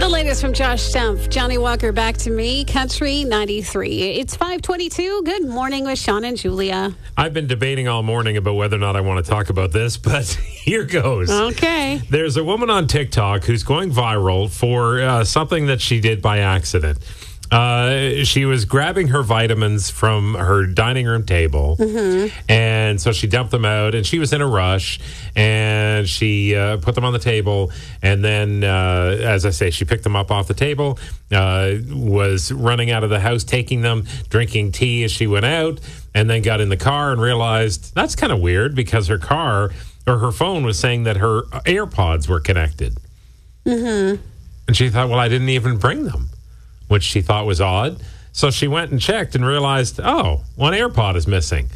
The latest from Josh Stumpf. Johnny Walker, Back to Me, Country 93. It's 5:22. Good morning with Sean and Julia. I've been debating all morning about whether or not I want to talk about this, but here goes. Okay. There's a woman on TikTok who's going viral for something that she did by accident. She was grabbing her vitamins from her dining room table, and so she dumped them out, and she was in a rush, and she put them on the table, and then, as I say, she picked them up off the table, was running out of the house, taking them, drinking tea as she went out, and then got in the car and realized that's kind of weird because her car or her phone was saying that her AirPods were connected. And she thought, well, I didn't even bring them, which she thought was odd. So she went and checked and realized, oh, one AirPod is missing.